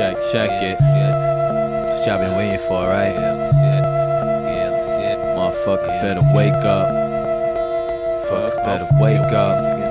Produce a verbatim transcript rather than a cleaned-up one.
Check, check it. That's what y'all been waiting for, right? Motherfuckers better wake up. Fuckers better wake up.